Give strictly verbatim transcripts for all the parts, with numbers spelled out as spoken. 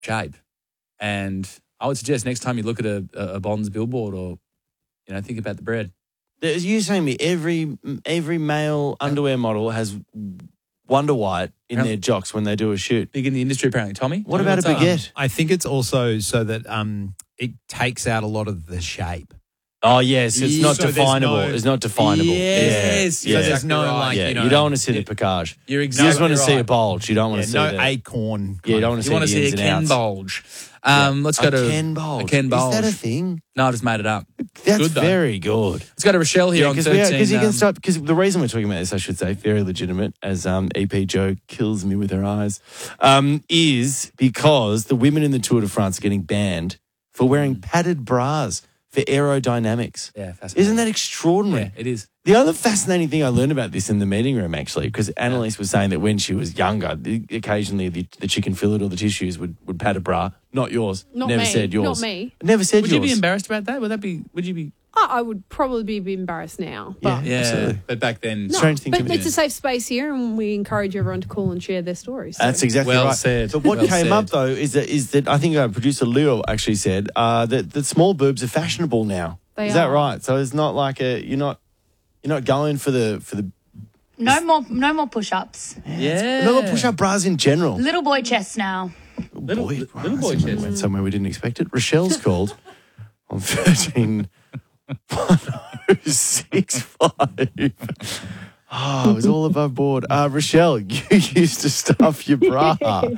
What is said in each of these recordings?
shape. And I would suggest next time you look at a, a Bonds billboard or, you know, think about the bread. As you saying me, every every male underwear model has Wonder White in How- their jocks when they do a shoot. Big in the industry, apparently. Tommy? What Tommy, about a what's up? baguette? I think it's also so that um, it takes out a lot of the shape. Oh, yes, it's Yeah. not So there's definable. no- It's not definable. Yes. Yeah. So there's no, Exactly right. like, yeah. you know. You don't want to see the picage. You're You exactly just want to see right. a bulge. You don't want Yeah, to see no the... acorn. Yeah, you kind don't of- want to You see want to the see a ins and Ken outs. bulge. Um, Let's go a to Ken bulge. A Ken bulge. Is that a thing? No, I just made it up. That's Good, though. very good. Let's go to Rochelle here Yeah, on because thirteen. you can um, start. Because the reason we're talking about this, I should say, very legitimate, as um, E P Joe kills me with her eyes, um, is because the women in the Tour de France are getting banned for wearing padded bras for aerodynamics. Yeah, fascinating. Isn't that extraordinary? Yeah, it is. The other fascinating thing I learned about this in the meeting room, actually, because Annalise was saying that when she was younger, the, occasionally the, the chicken fillet or the tissues would, would pad a bra. Not yours. Not Never me. said yours. Not me. Never said Would yours. you be embarrassed about that? Would that be, would you be? I I would probably be embarrassed now. But Yeah. Absolutely. But back then. No, Strange thing but to me. it's a safe space here, and we encourage everyone to call and share their stories. So. That's exactly Well right. said. But what Well came said. up though is that is that I think uh, producer Leo actually said uh, that that small boobs are fashionable now. They is that are. right? So it's not like a you're not you're not going for the for the No more, no more push-ups. Yeah. no push up bras in general. Little boy chest now. Little, Boy, little boy bras. chest. Went somewhere we didn't expect it. Rochelle's called on thirteen one oh six five. Oh, it was all above board. Uh, Rochelle, you used to stuff your bra.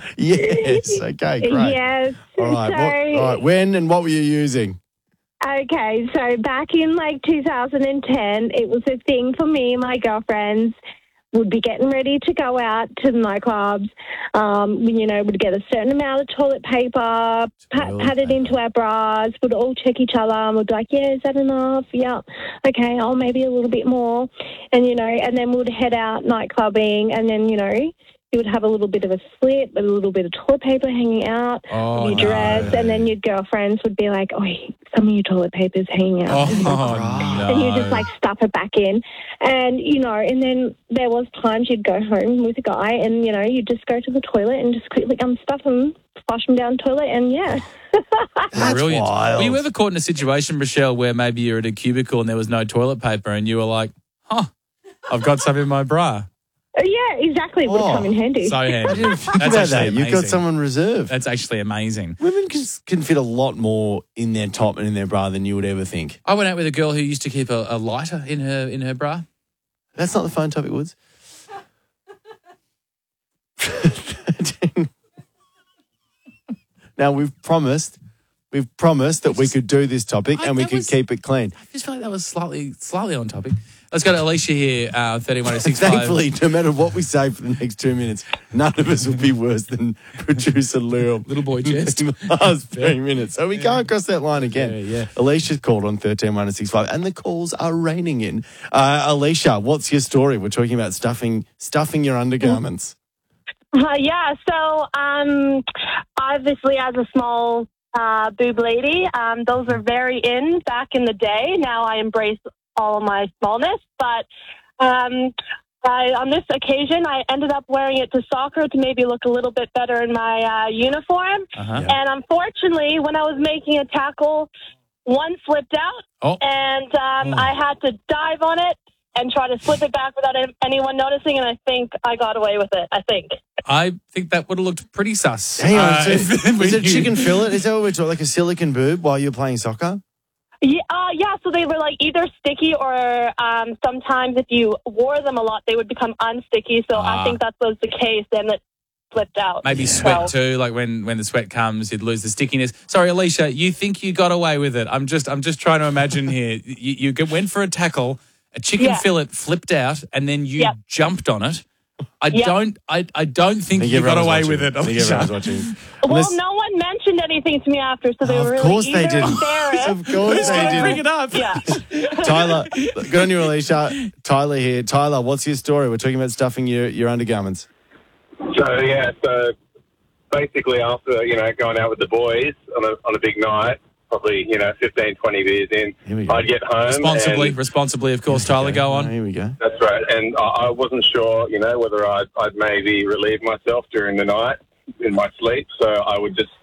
Yes. Okay, great. Yes. All right. So, What, all right. When and what were you using? okay, so back in like two thousand ten, it was a thing for me and my girlfriends. Would be getting ready to go out to the nightclubs. Um, we, you know, would get a certain amount of toilet paper, pat, Toilet pat it into our bras. Would all check each other and would be like, yeah, is that enough? Yeah. Okay, oh, maybe a little bit more. And, you know, and then we'd head out night clubbing and then, you know, you would have a little bit of a slit, a little bit of toilet paper hanging out Oh, of your dress. no. And then your girlfriends would be like, oh, some of your toilet paper's hanging out. Oh, no. And you just like stuff it back in. And, you know, and then there was times you'd go home with a guy and, you know, you'd just go to the toilet and just quickly unstuff them, flush them down the toilet and, yeah. That's Brilliant. wild. Were you ever caught in a situation, Rochelle, where maybe you're at a cubicle and there was no toilet paper and you were like, huh, I've got some in my bra. Yeah, exactly. It would Oh, come in handy. So handy. I didn't think That's about actually that. You've got amazing. someone reserved. That's actually amazing. Women can, can fit a lot more in their top and in their bra than you would ever think. I went out with a girl who used to keep a, a lighter in her in her bra. That's not the phone topic, Woods. Now, we've promised, we've promised that we could do this topic I- and we that could was- keep it clean. I just feel like that was slightly slightly on topic. Let's go to Alicia here, uh, thirty-one oh six five. Thankfully, no matter what we say for the next two minutes, none of us will be worse than producer Lou. Little boy chest. In the last three minutes. So we can't cross that line again. Yeah, yeah. Alicia's called on thirteen one oh six five and the calls are raining in. Uh, Alicia, what's your story? We're talking about stuffing stuffing your undergarments. Uh, yeah, so um, obviously as a small uh, boob lady, um, those were very in back in the day. Now I embrace all of my smallness, but um, I, on this occasion, I ended up wearing it to soccer to maybe look a little bit better in my uh, uniform. Uh-huh. And unfortunately, when I was making a tackle, one slipped out, Oh. and um, Oh. I had to dive on it and try to slip it back without an- anyone noticing, and I think I got away with it, I think. I think that would have looked pretty sus. Hang on, Uh, so if- was it chicken fillet? Is that what we're talking, like a silicon boob while you're playing soccer? Yeah, uh, yeah, so they were like either sticky or um, sometimes if you wore them a lot, they would become unsticky. So Ah. I think that was the case, and it flipped out. Maybe sweat So- too, like when, when the sweat comes, you'd lose the stickiness. Sorry, Alicia, you think you got away with it. I'm just I'm just trying to imagine here. You, you go- went for a tackle, a chicken Yeah. fillet flipped out, and then you Yep. jumped on it. I Yep. don't I, I don't think I think you got everyone's away watching. with it, I think Alicia. everyone's watching. Well, Unless- no one mentioned anything to me after, so they Of were really course they either didn't. embarrassed. Of course Who's they going to didn't. bring it up? Yeah. Tyler, good on you, Alicia. Tyler here. Tyler, what's your story? We're talking about stuffing your, your undergarments. So, yeah, so basically after, you know, going out with the boys on a, on a big night, probably, you know, fifteen, twenty beers in, Here we go. I'd get home. Responsibly, and- responsibly, of course, Tyler, go Oh, on. here we go. That's right. And I, I wasn't sure, you know, whether I'd, I'd maybe relieve myself during the night in my sleep. So I would just